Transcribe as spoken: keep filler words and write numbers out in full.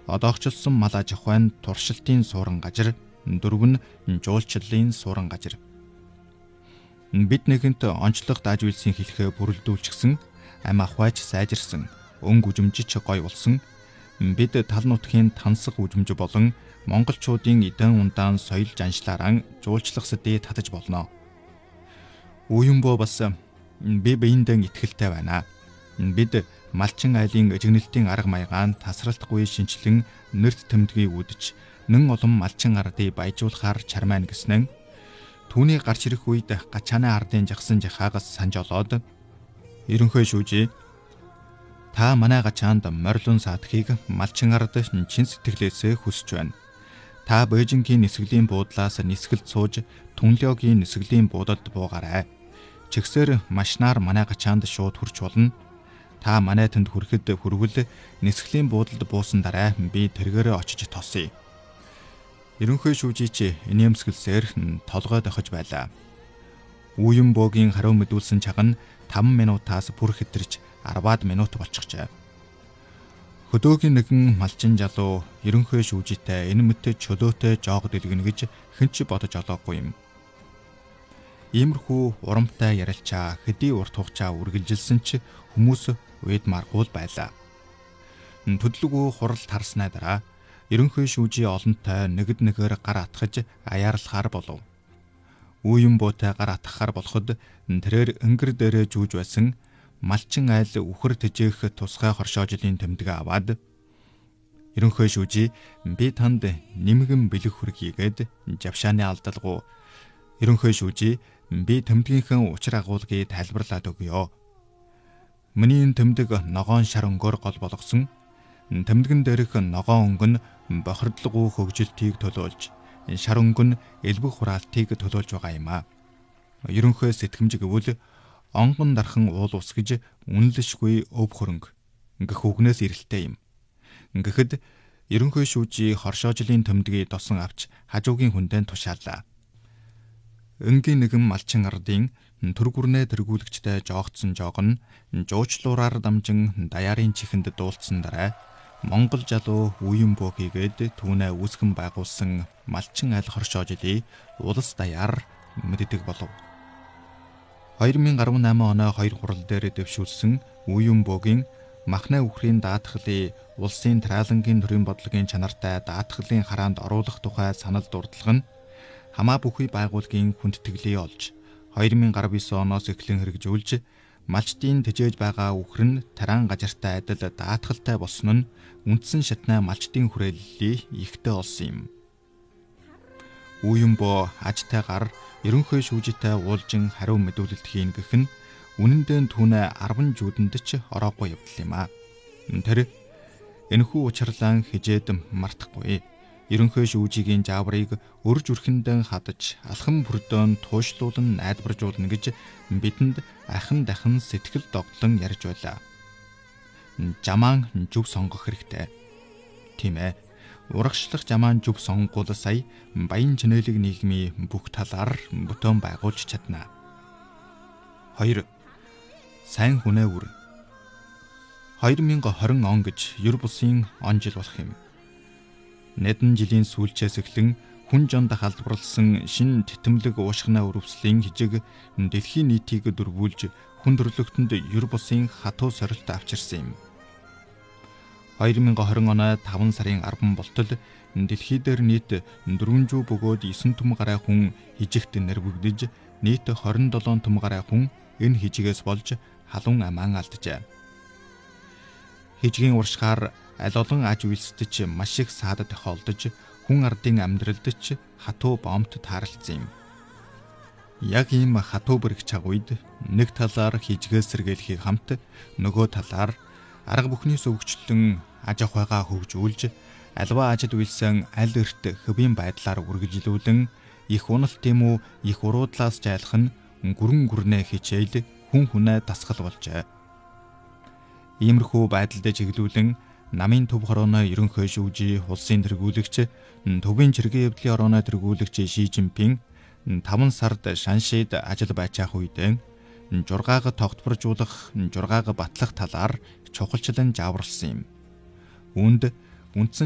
одоогчлсон мал аж ахуй нь туршилтын суурин газар, дөрөв нь жуулчлалын суурин газар. Бид нэгэнт онцлог дааж үйлсийн хэлхээ бүрэлдүүлчихсэн, ам ахуйч сайжирсан, өнгө үжимжич гой болсон. Бид тал нутгийн тансаг үжимж болон монголчуудын эдэн ундаан соёл жаншлаараа жуулчлагсдыг татаж болно. Уюмбо бас би биендээ итгэлтэй байна. Бид малчин айлын эжигнэлтийн арга маягаан тасралтгүй шинчлэн нэрт тэмдгийг үдэж, нэн олон малчин ардыг баяжуулахаар чармайн гэснэн түүний гарч ирэх үед гачааны ардын жагсан жахаагаас санж олоод, ерөнхий шүүжээ, та манай гачаанд морилон саадахыг малчин ард чин сэтгэлээсээ хүсэж байна. Та Бээжингийн нисгэлийн буудлаас нисгэлд сууж Түнлёгийн нисгэлийн буудалд буугаарай. Чигсээр машинаар манай гачаанд шууд хүрч болно. Та манай тэнд хүрэхэд хүрвэл нисгэлийн буудалд буусан дараа би тэргээрээ очиж тосъё. Ерөнхий шүүжийч инээмсэглсээр толгой дохиж байлаа. Уюмбогийн хариу мэдүүлсэн чаг нь таван минутаас бүр хэтэрч арваад минут болчихжээ. Хөдөөгийн нэгэн малчин залуу ерөнхий шүүжийтэй энэ мэт чөлөөтэй жоог дэлгэнэ гэж хэн ч бодож олоогүй юм. Иймэрхүү урамтай ярилцаа хэдий урт хугацаа үргэлжилсэн ч хүмүүс уйд маргуул байлаа. Төдлөгөө хурал тарснаа дараа ерөнхий шүүжий олонтой нэгд нэгээр гар атгаж аяарлахаар болов. Уюмботой гар атгахаар болоход тэрээр өнгөр дээрээ жүүж байсан малчин айл үхэр тэжээх тусгай хоршоожлын тэмдэг аваад, ерөнхий шүүжий би танд нэмгэн бэлэг хүргийгээд жавшааны алдалгуу. Ерөнхий шүүжий би тэмдгийнхээ учир агуулгыг тайлбарлаад өгье. Миний энэ тэмдэг ногоон шар өнгөөр гол болгосон. Тэмдгэн дээрх ногоон өнгө нь бохирдлогоо хөгжилтийг төлөөлж, шар өнгө нь элбэг хураалтыг төлөөлж байгаа юм а. Ерөнхий сэтгэмж гэвэл онгон дархан уул ус гэж үнэлшгүй өв хөрөнгө гэх үгнээс ирэлттэй юм. Гэхдээ ерөнхий шүүжий хоршоожлын тэмдгийг досон авч хажуугийн хүндэн тушаалаа. Энгийн нэгэн малчин ардын төргүрнээ тэргүүлэгчтэй жоогдсон жоог нь жуучлуураар дамжин даяарын чихэнд дуулцсан дараа Монгол залуу Уюмбо хийгээд түүнээ үүсгэн байгуулсан малчин айл хоршоожлыг улс даяар мэддэг болов. две тысячи десять оны хоёр гурал дээр дэвшүүлсэн Уюмбогийн махна үхрийн даатгалыг улсын тариалангийн төрийн бодлогын чанартай даатгалын хараанд оруулах тухай санал дурдлага нь хамаа бүхий байгууллагын хүндэтгэлийг олж две тысячи девять оноос эхлэн хэрэгжүүлж, малчдын тэжээж байгаа үхэр нь тариан газартай адил даатгалтай болсон нь үндсэн шатнаа малчдын хүрээллийг ихтэй олсон юм. Уюмбо ажтайгаар ерөнхий шүүжийтэй уулжин хариу мэдүүлэлт хийн гэх нь үнэндээ түүнээ арван жүүдэнд ч ороогүй явдал юм а. Тэр энэхүү учрлаа хижээд мартахгүй. Ерөнхий шүүжигийн жааврыг өрж үрхэндэн хадаж, алхам бүрдөөн туушлуулан найдваржуулна гэж бидэнд ахин дахин сэтгэл догтлон ярьж байлаа. Жамаан зүв сонгох хэрэгтэй. Тийм ээ. Урагшлах жамаан зүв сонгуул сая баян чинэлэг нийгмийн бүх талаар бүтэн байгуулж чадна. хоёр. Сайн хүнээ үр. две тысячи двадцать он гэж ер бусын он жил болох юм. Нэдэн жилийн сүүлчээс эхлэн хүн жонд халдварлсан шин тэтэмлэг уушгинаа өрөвслийн хижиг дэлхийн нийтийг дөрвүүлж хүн төрлөختөнд ер бусын хатуу сорилт авчирсан юм. две тысячи двадцать оны таван сарын арван болтол дэлхий дээр нийт дөрвөн бөгөөд девять түм гаруй хүн хижигт нэрвэгдэж, нийт двадцать seven түм гаруй хүн энэ хижигээс болж халуун амаан алджээ. Хижгийн уршихаар аль олон аж үйлсдэж маш их саад тохиолдож, хүн ардын амьдралд ч хатуу бомбт тааралцсан юм. Яг ийм хатуу бэрх чаг үед нэг талаар хижгээс сэргээлхийг хамт, нөгөө талаар арга бүхний сөвгчлэн аж ахуйгаа хөгжүүлж, альва ажид үйлсэн аль эрт хэвийн байдлаар үргэлжлүүлэн, их уналт тийм үү, их уруудлаас жайлах нь гүрэн гүрнээ хичээл хүн хүнээ дасгал болжээ. Иймэрхүү байдалд чиглүүлэн намын төв хорооны ерөнхий шүүжий, улсын тэргүүлэгч, төвийн чиргээ явдлын орооны тэргүүлэгч Ши Жинпин таван сард Шаншид ажил байцаах үедээ жургааг тогтворжуулах, жургааг батлах талаар чухалчлан зааварлсан юм. Үүнд үндсэн